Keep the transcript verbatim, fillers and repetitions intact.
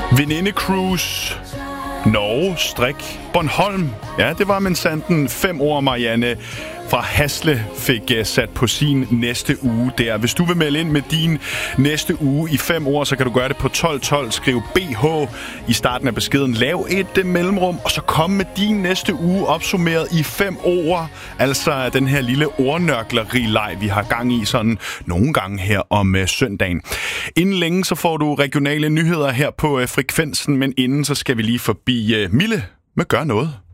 Veninde-cruise, Norge, strik, Bornholm. Ja, det var minsandten fem ord, Marianne fra Hasle fik uh, sat på sin næste uge der. Hvis du vil melde ind med din næste uge i fem år, så kan du gøre det på tolv tolv. Skriv B H i starten af beskeden. Lav et uh, mellemrum, og så kom med din næste uge opsummeret i fem ord. Altså den her lille ordnørkleri-leg, vi har gang i sådan nogle gange her om uh, søndagen. Inden længe så får du regionale nyheder her på uh, frekvensen, men inden så skal vi lige forbi uh, Mille med Gør Noget.